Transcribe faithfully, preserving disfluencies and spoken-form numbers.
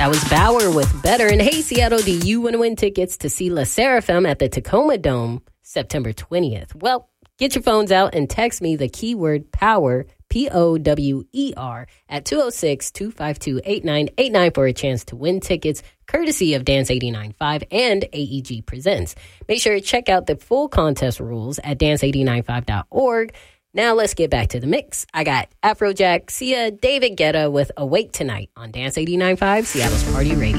That was Bauer with Better. And hey, Seattle, do you want to win tickets to see La Seraphim at the Tacoma Dome September twentieth? Well, get your phones out and text me the keyword POWER, P O W E R, at two oh six, two five two, eight nine eight nine for a chance to win tickets courtesy of Dance eighty-nine point five and A E G Presents. Make sure to check out the full contest rules at dance eight nine five dot org. Now let's get back to the mix. I got Afrojack, Sia, David Guetta with Awake Tonight on Dance eighty-nine point five, Seattle's Party Radio.